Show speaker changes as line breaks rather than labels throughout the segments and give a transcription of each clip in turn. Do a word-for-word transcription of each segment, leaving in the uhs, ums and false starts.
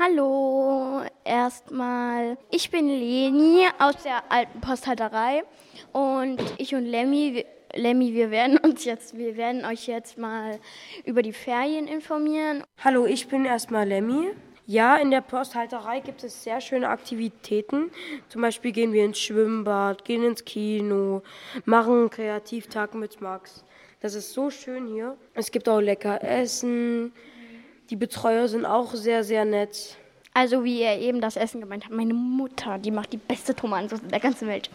Hallo, erstmal. Ich bin Leni aus der alten Posthalterei und ich und Lemmy, Lemmy, wir werden uns jetzt, wir werden euch jetzt mal über die Ferien informieren.
Hallo, ich bin erstmal Lemmy. Ja, in der Posthalterei gibt es sehr schöne Aktivitäten. Zum Beispiel gehen wir ins Schwimmbad, gehen ins Kino, machen einen Kreativtag mit Max. Das ist so schön hier. Es gibt auch lecker Essen. Die Betreuer sind auch sehr, sehr nett.
Also wie ihr eben das Essen gemeint habt, meine Mutter, die macht die beste Tomatensauce in der ganzen Welt.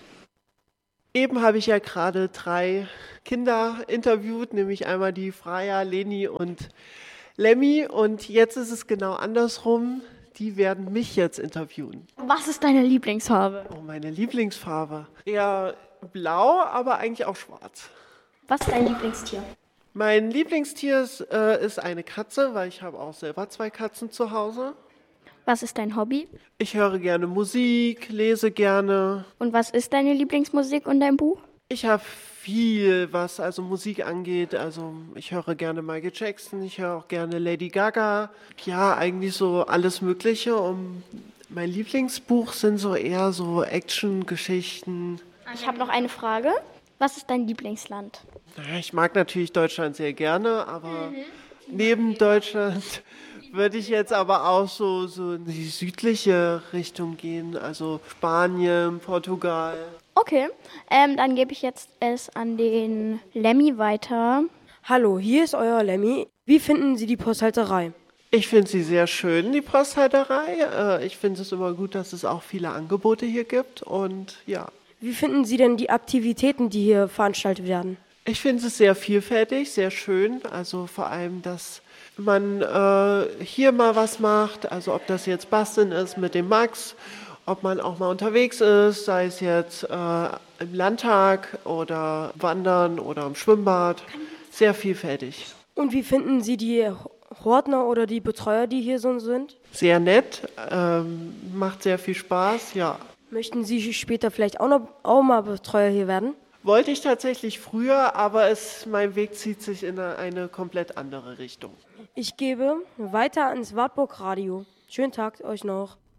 Eben habe ich ja gerade drei Kinder interviewt, nämlich einmal die Freya, Leni und Lemmy. Und jetzt ist es genau andersrum. Die werden mich jetzt interviewen.
Was ist deine Lieblingsfarbe?
Oh, meine Lieblingsfarbe. Eher blau, aber eigentlich auch schwarz.
Was ist dein Lieblingstier?
Mein Lieblingstier ist, äh, ist eine Katze, weil ich habe auch selber zwei Katzen zu Hause.
Was ist dein Hobby?
Ich höre gerne Musik, lese gerne.
Und was ist deine Lieblingsmusik und dein Buch?
Ich habe viel, was also Musik angeht. Also ich höre gerne Michael Jackson, ich höre auch gerne Lady Gaga. Ja, eigentlich so alles Mögliche. Und mein Lieblingsbuch sind so eher so Action-Geschichten.
Ich habe noch eine Frage. Was ist dein Lieblingsland?
Naja, ich mag natürlich Deutschland sehr gerne, aber mhm. neben Deutschland würde ich jetzt aber auch so, so in die südliche Richtung gehen, also Spanien, Portugal.
Okay, ähm, dann gebe ich jetzt es an den Lemmy weiter.
Hallo, hier ist euer Lemmy. Wie finden Sie die Posthalterei?
Ich finde sie sehr schön, die Posthalterei. Ich finde es immer gut, dass es auch viele Angebote hier gibt und ja.
Wie finden Sie denn die Aktivitäten, die hier veranstaltet werden?
Ich finde es sehr vielfältig, sehr schön. Also vor allem, dass man äh, hier mal was macht. Also ob das jetzt Basteln ist mit dem Max, ob man auch mal unterwegs ist, sei es jetzt äh, im Landtag oder Wandern oder im Schwimmbad. Sehr vielfältig.
Und wie finden Sie die Hortner oder die Betreuer, die hier so sind?
Sehr nett, ähm, macht sehr viel Spaß, ja.
Möchten Sie später vielleicht auch noch auch mal Betreuer hier werden?
Wollte ich tatsächlich früher, aber es, mein Weg zieht sich in eine, eine komplett andere Richtung.
Ich gebe weiter ans Wartburg Radio. Schönen Tag euch noch.